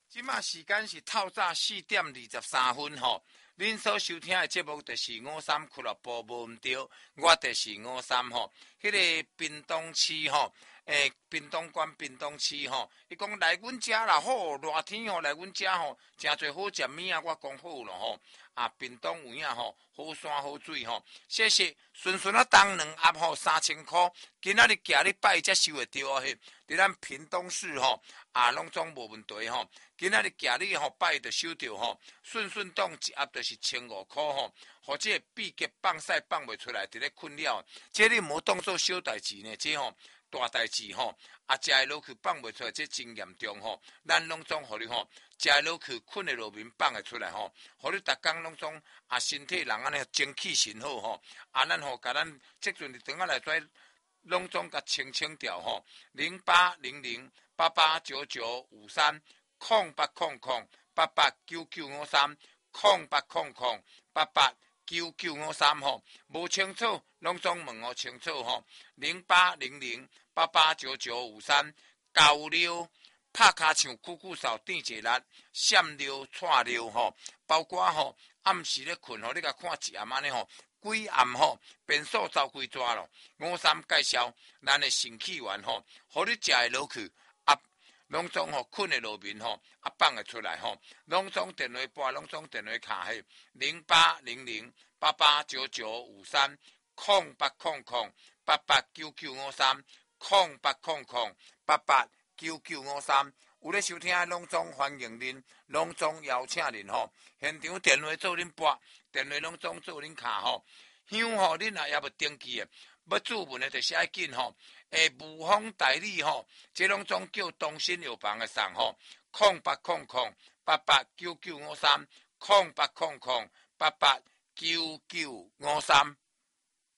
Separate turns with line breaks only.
即马时间是透早4:23吼，恁所收听的节目就是53俱乐部无毋对，我就是53吼。迄个屏东市吼，屏东县屏东市吼，伊讲来阮遮啦，好热天吼，来阮遮吼，诚侪好食物啊，我讲好咯吼。啊，屏东有影吼，好山好水吼，谢谢顺顺啊，当2盒吼3000块，今仔日行礼拜才收会到哦嘿，伫咱屏东市吼啊，拢总无问题吼。今仔日行礼吼拜就收到吼，顺顺当1盒就是1500块吼，或者闭结放屎放袂出来，伫咧困扰，这你无当做小代志呢，这吼。大代志吼，啊，食会落去放袂出来，这真严重吼。咱拢总互你吼，食会落去，困会落眠，放会出来吼。互你逐工拢总啊，身体人安尼精气神好吼。啊，咱吼甲咱即阵日长啊来跩，拢总甲清掉吼。0800889953，0800889953吼，无清楚拢总问我清楚吼。0800889953，交流拍骹唱久久扫电一力，闪流串流吼，包括吼暗时咧困吼，你甲看一暗安尼吼。几暗吼，变数走几抓咯。53介绍咱的神气丸吼，互你食会落去，啊，拢总吼困会落眠吼，啊放会出来吼，拢总电话拨，拢总电话卡嘿0800889953，0800889953，有咧收听的拢总欢迎恁，拢总邀请恁吼，现场电话做恁拨。电话拢总做恁卡吼，香吼恁也要登记的，要注文的就是爱紧吼。无风代理吼，这拢总叫东兴药房的送吼，0800889953，0800889953。